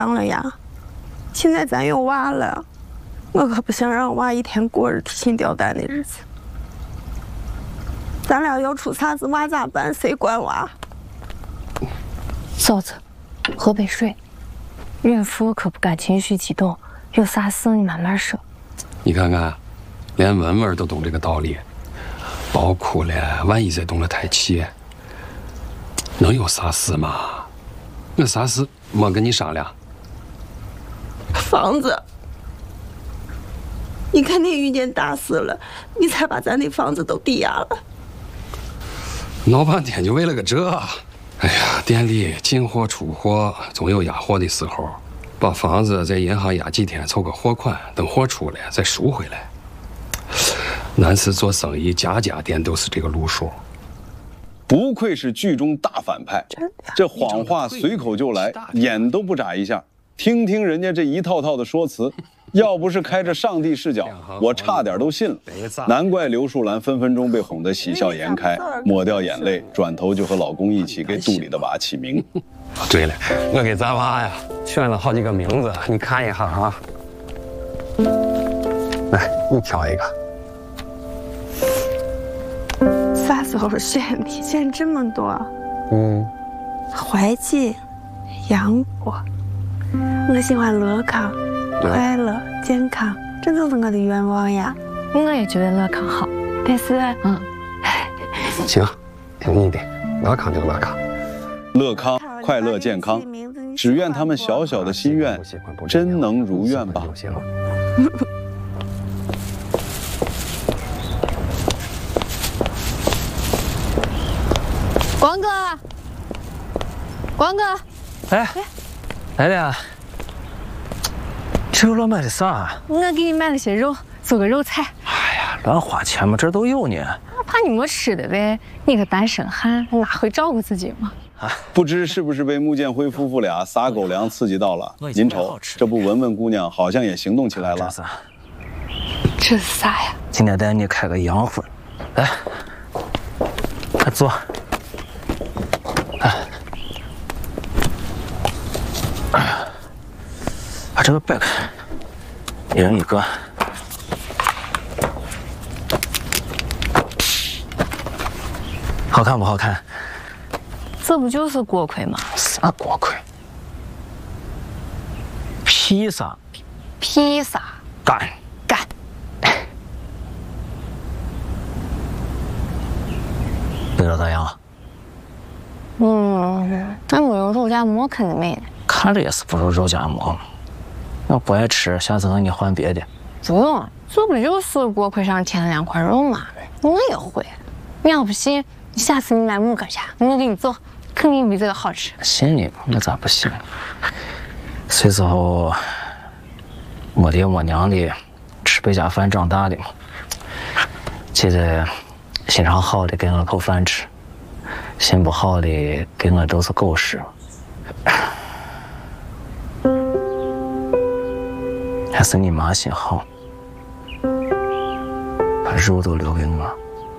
了呀。现在咱有娃了，我可不想让娃一天过着提心吊胆的日子。咱俩要出啥子，娃咋办？谁管娃？ 嫂子，喝杯水。孕妇可不敢情绪激动，有啥事你慢慢说。 你看看，连文文都懂这个道理，包哭了，万一再动了胎气，能有啥事吗？我啥事没跟你商量。 房子，你肯定遇见大事了，你才把咱的房子都抵押了。 闹半天就为了个这？哎呀，店里进货出货总有压货的时候，把房子在银行压几天凑个货款，等货出来再赎回来。男士做生意，家家店都是这个路数。 不愧是剧中大反派，这谎话随口就来，眼都不眨一下。听听人家这一套套的说辞，要不是开着上帝视角，我差点都信了。难怪刘树兰分分钟被哄得喜笑颜开，抹掉眼泪，转头就和老公一起给肚里的娃起名。 对了，我给咱娃呀选了好几个名字，你看一下啊。来，你挑一个。 啥时候选的？选这么多。怀瑾、杨博。我喜欢乐康、快乐、健康，这都是我的愿望呀。 我也觉得乐康好，但是行，听你的，乐康就乐康。 乐康、快乐、健康，只愿他们小小的心愿真能如愿吧。 光哥，光哥， 哎，来了。这又乱买的啥？ 我给你买了些肉，做个肉菜。 哎呀，乱花钱嘛，这都有呢。 怕你没吃的呗，你个单身汉哪会照顾自己嘛？ 不知是不是被穆建辉夫妇俩撒狗粮刺激到了？您瞅，这不文文姑娘好像也行动起来了。 这是啥呀？ 今天带你开个洋荤，来，快坐。把这个摆开，一人一个。好看不好看？ 这不就是锅盔吗？ 啥锅盔？披萨。 披萨。 干。味道咋样？ 那没有肉夹馍肯定美呢。 看着也是不如肉夹馍。要不爱吃，下次我给你换别的。 不用，这不就是锅盔上添了2块肉吗？我也会。你要不信，下次你来木哥家，我给你做，肯定比这个好吃。 信你，我咋不信？小时候没爹没娘的，吃百家饭长大的嘛。记得心肠好的给我口饭吃，心不好的给我都是狗食。还是你妈心好，把肉都留给我。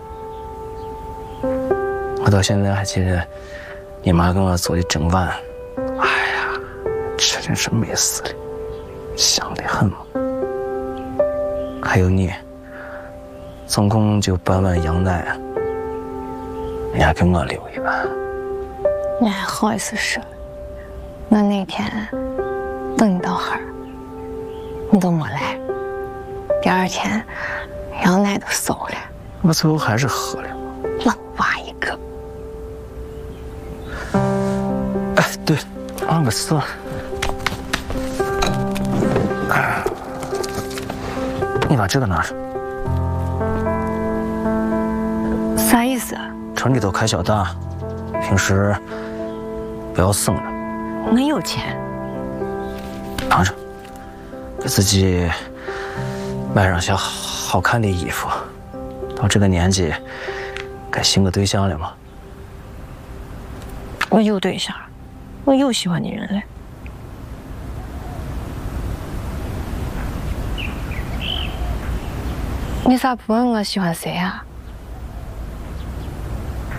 我到现在还记得你妈给我做的蒸碗，哎呀，吃的是美死了，香得很嘛。还有你，总共就半碗羊奶，你还给我留一碗。 你还好意思说？我那天等你到哈儿，你都没来。第2天，羊奶都馊了。 我最后还是喝了。 冷娃一个。 哎，对，忘个事。你把这个拿上。 啥意思啊？ 城里头开销大，平时不要省着。 我有钱。 拿着，给自己买上些好看的衣服。到这个年纪，该寻个对象了嘛。 我有对象，我有喜欢的人了。你咋不问我喜欢谁啊？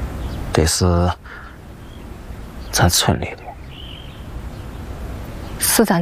得是咱村里的。 死咱